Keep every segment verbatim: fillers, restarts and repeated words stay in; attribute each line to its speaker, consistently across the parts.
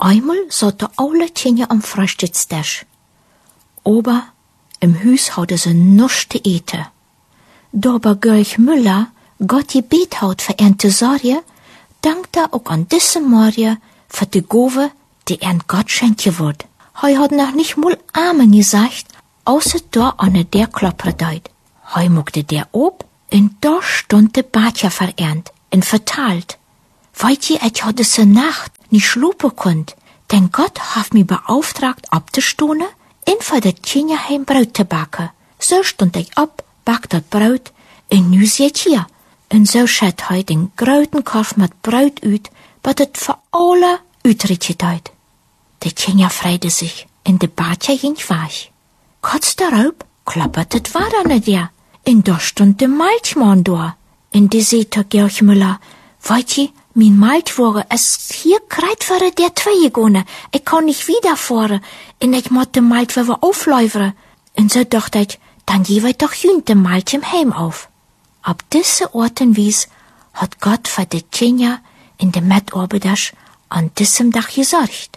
Speaker 1: Einmal satt alle Tjenja am Frühstückstisch. Ober im Hus hadden ze nichts te eten. Dober Görch Müller Gott je beet haut für ihn te sorgen, dankt er auch an diesem Morgen für die Gove, die er Gott schenken wird. Hij hat noch nicht mal Amen gesagt, außer da an der Klopper deut. Hij muckte der ob, und da stund de Batja verernt, und vertalt. Weißt je, ich hatte se Nacht nicht schlupen konnt, denn Gott hat mich beauftragt, abzustohnen, und für das Kinderheim Brot zu backen. So stund ich ab, back dat Brot, und nu seht hier. Und so schät hij den groten Korf mit Brot uit, wat het für alle uitrichtet uit. De Kinder freide sich, und de Batja ging weg. Kurz darauf klappert het war an der, und da stund de Maltmann da. Und de seht Georg Müller, weißt je, mein Maltwogen, es hier kreit für der zwei gegangen. Ich kann nicht wiederfahren, und ich muss de Maltwogen aufläufern. Und so dachte ich, dann geh ich doch jünd de Malt im Heim auf. Ab diese Orten wies hat Gott für die Kinder in de Mitarbeiters an diesem Dach gesorgt.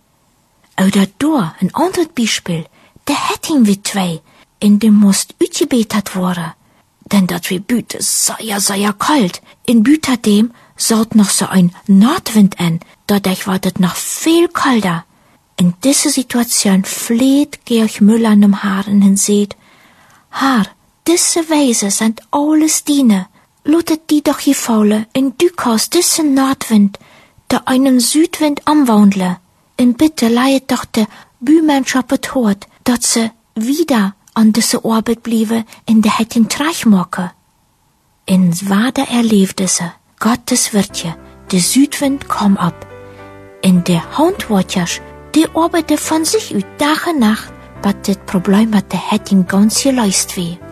Speaker 1: Oder da ein anderes Beispiel, der hätten wir zwei, in dem musst uitgebetet worden. Denn dat wir büte sehr, sehr kalt. In büter dem saut noch so ein Nordwind an, dadurch war das noch viel kalter. In diese Situation fleht Georg Müller an dem Haaren und seht, Haar, diese Weise sind alles Diene. Lutet die doch gefallen, in du kannst diesen Nordwind, der einem Südwind anwandle. Und bitte leiet doch de Bümensch op het Hort, dat ze wieder an diese Arbeit bliebe, in der hätten Treich machen. In Wader erlebte sie, Gottes Wirtje, der Südwind kam ab. In der Handwerkers, die arbeite von sich uit Tag und Nacht, bat das Problem mit der hätten ganz gelöst wie.